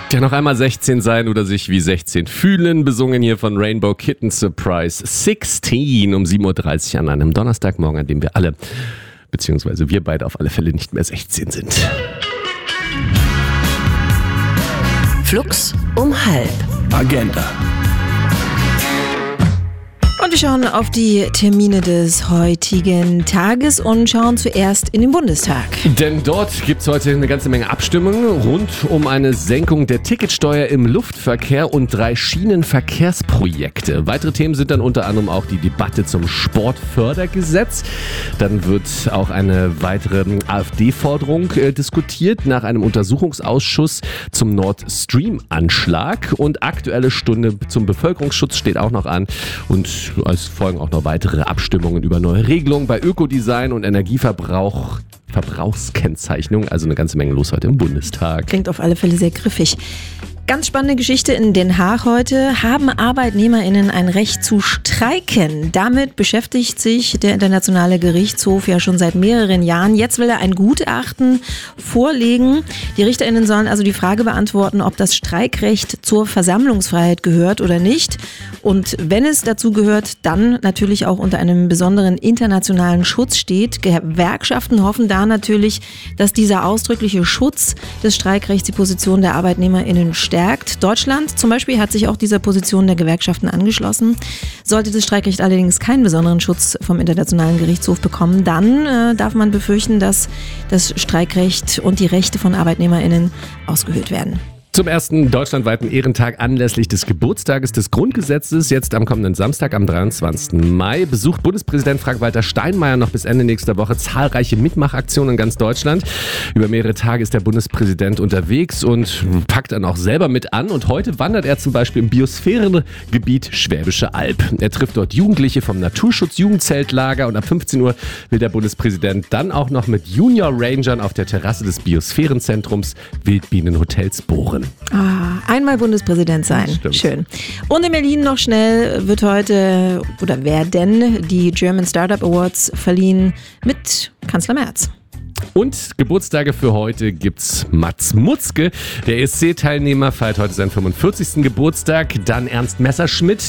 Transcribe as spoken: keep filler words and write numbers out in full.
Ja, noch einmal sechzehn sein oder sich wie sechzehn fühlen, besungen hier von Rainbow Kitten Surprise sechzehn um sieben Uhr dreißig an einem Donnerstagmorgen, an dem wir alle, beziehungsweise wir beide auf alle Fälle nicht mehr sechzehn sind. Flux um halb. Agenda. Und wir schauen auf die Termine des heutigen Tages und schauen zuerst in den Bundestag. Denn dort gibt es heute eine ganze Menge Abstimmungen rund um eine Senkung der Ticketsteuer im Luftverkehr und drei Schienenverkehrsprojekte. Weitere Themen sind dann unter anderem auch die Debatte zum Sportfördergesetz. Dann wird auch eine weitere AfD-Forderung äh, diskutiert nach einem Untersuchungsausschuss zum Nord Stream-Anschlag. Und Aktuelle Stunde zum Bevölkerungsschutz steht auch noch an. Und es folgen auch noch weitere Abstimmungen über neue Regelungen bei Ökodesign und Energieverbrauch, Verbrauchskennzeichnung. Also eine ganze Menge los heute im Bundestag. Klingt auf alle Fälle sehr griffig. Ganz spannende Geschichte in Den Haag heute. Haben ArbeitnehmerInnen ein Recht zu streiken? Damit beschäftigt sich der Internationale Gerichtshof ja schon seit mehreren Jahren. Jetzt will er ein Gutachten vorlegen. Die RichterInnen sollen also die Frage beantworten, ob das Streikrecht zur Versammlungsfreiheit gehört oder nicht. Und wenn es dazu gehört, dann natürlich auch unter einem besonderen internationalen Schutz steht. Gewerkschaften hoffen da natürlich, dass dieser ausdrückliche Schutz des Streikrechts die Position der ArbeitnehmerInnen stärkt. Deutschland zum Beispiel hat sich auch dieser Position der Gewerkschaften angeschlossen. Sollte das Streikrecht allerdings keinen besonderen Schutz vom Internationalen Gerichtshof bekommen, dann äh, darf man befürchten, dass das Streikrecht und die Rechte von ArbeitnehmerInnen ausgehöhlt werden. Zum ersten deutschlandweiten Ehrentag anlässlich des Geburtstages des Grundgesetzes, jetzt am kommenden Samstag, am dreiundzwanzigsten Mai, besucht Bundespräsident Frank-Walter Steinmeier noch bis Ende nächster Woche zahlreiche Mitmachaktionen in ganz Deutschland. Über mehrere Tage ist der Bundespräsident unterwegs und packt dann auch selber mit an. Und heute wandert er zum Beispiel im Biosphärengebiet Schwäbische Alb. Er trifft dort Jugendliche vom Naturschutz-Jugendzeltlager und ab fünfzehn Uhr will der Bundespräsident dann auch noch mit Junior Rangern auf der Terrasse des Biosphärenzentrums Wildbienenhotels bohren. Ah, einmal Bundespräsident sein. Stimmt. Schön. Und in Berlin noch schnell wird heute oder werden die German Startup Awards verliehen mit Kanzler Merz. Und Geburtstage für heute gibt's Mats Mutzke. Der E S C-Teilnehmer feiert heute seinen fünfundvierzigsten Geburtstag. Dann Ernst Messerschmidt,